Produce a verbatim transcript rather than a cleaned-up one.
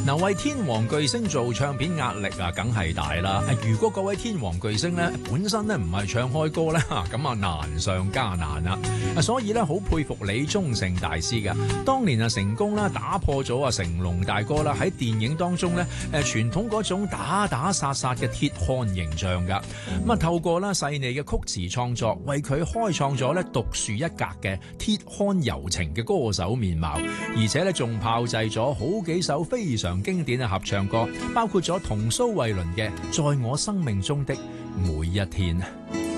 嗱，為天王巨星做唱片壓力啊，梗係大啦。如果各位天王巨星咧本身咧唔係唱開歌咧，咁啊難上加難啦。所以咧好佩服李宗盛大師嘅，當年啊成功啦打破咗啊成龍大哥啦喺電影當中咧誒傳統嗰種打打殺殺嘅鐵漢形象噶。咁啊透過啦細膩嘅曲詞創作，為佢開創咗咧獨樹一格嘅鐵漢柔情嘅歌手面貌，而且咧仲炮製咗好幾首非常經典嘅合唱歌，包括咗同蘇慧倫嘅《在我生命中的每一天》。